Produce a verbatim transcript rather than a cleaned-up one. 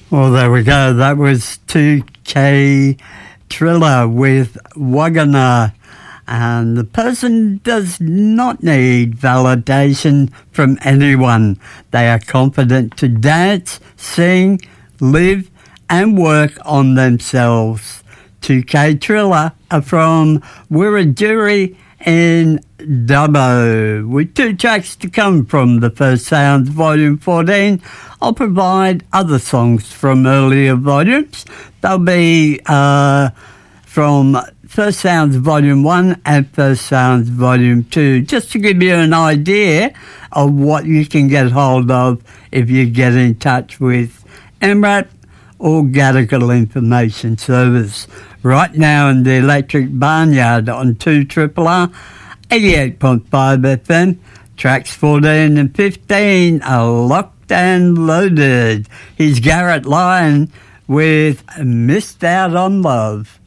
Well, there we go. That was two K Triller with Wagana. And the person does not need validation from anyone. They are confident to dance, sing, live and work on themselves. two K Triller are from Wiradjuri in Dubbo. With two tracks to come from the First Sounds Volume fourteen, I'll provide other songs from earlier volumes. They'll be uh, from First Sounds Volume one and First Sounds Volume two, just to give you an idea of what you can get hold of if you get in touch with M R A P or Gadigal Information Service. Right now in the Electric Barnyard on two R R R, eighty-eight point five F M, tracks fourteen and fifteen are locked and loaded. Here's Garrett Lyon with Missed Out on Love.